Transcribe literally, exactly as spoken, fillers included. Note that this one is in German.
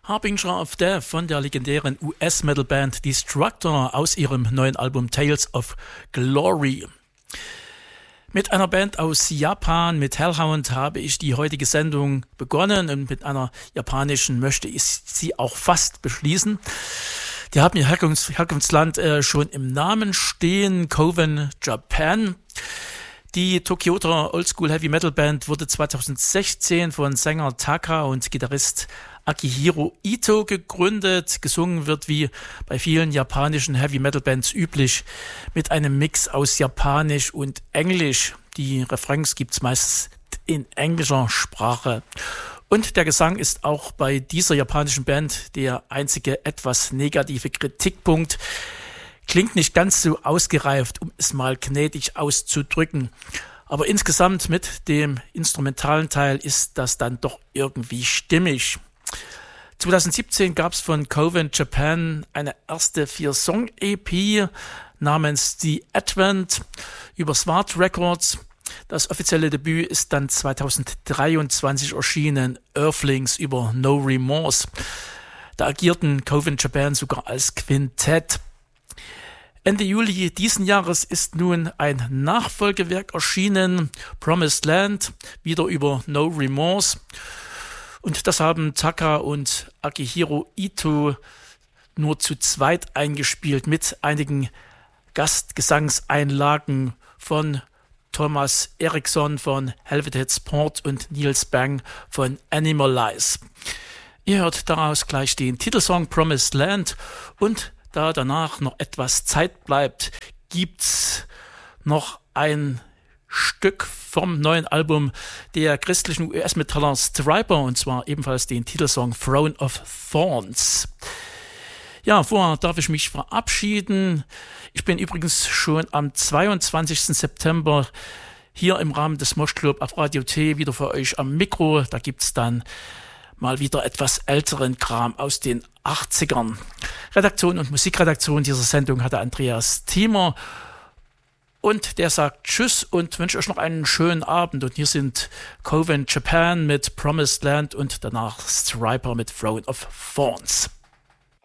Harbinger of Death von der legendären U S-Metal-Band Destructor aus ihrem neuen Album Tales of Glory. Mit einer Band aus Japan, mit Hellhound, habe ich die heutige Sendung begonnen und mit einer japanischen möchte ich sie auch fast beschließen. Die haben ihr Herkunfts- Herkunftsland äh, schon im Namen stehen, Coven Japan. Die Tokyoter Oldschool Heavy Metal Band wurde zweitausendsechzehn von Sänger Taka und Gitarrist Akihiro Ito gegründet. Gesungen wird wie bei vielen japanischen Heavy Metal Bands üblich mit einem Mix aus Japanisch und Englisch. Die Refrains gibt's meist in englischer Sprache. Und der Gesang ist auch bei dieser japanischen Band der einzige etwas negative Kritikpunkt. Klingt nicht ganz so ausgereift, um es mal gnädig auszudrücken. Aber insgesamt mit dem instrumentalen Teil ist das dann doch irgendwie stimmig. zweitausendsiebzehn gab es von Coven Japan eine erste vier-Song-E P namens The Advent über Swart Records. Das offizielle Debüt ist dann zweitausenddreiundzwanzig erschienen, Earthlings über No Remorse. Da agierten Coven Japan sogar als Quintett. Ende Juli diesen Jahres ist nun ein Nachfolgewerk erschienen, Promised Land, wieder über No Remorse. Und das haben Taka und Akihiro Ito nur zu zweit eingespielt mit einigen Gastgesangseinlagen von Thomas Eriksson von Helveted Sport und Niels Bang von Animalize. Ihr hört daraus gleich den Titelsong Promised Land und da danach noch etwas Zeit bleibt, gibt's noch ein Stück vom neuen Album der christlichen U S-Metaller Stryper und zwar ebenfalls den Titelsong Throne of Thorns. Ja, vorher darf ich mich verabschieden. Ich bin übrigens schon am zweiundzwanzigsten September hier im Rahmen des Mosh Club auf Radio T wieder für euch am Mikro. Da gibt's dann mal wieder etwas älteren Kram aus den achtzigern. Redaktion und Musikredaktion dieser Sendung hatte Andreas Thiemer. Und der sagt Tschüss und wünsche euch noch einen schönen Abend. Und hier sind Coven Japan mit Promised Land und danach Stryper mit Throne of Thorns.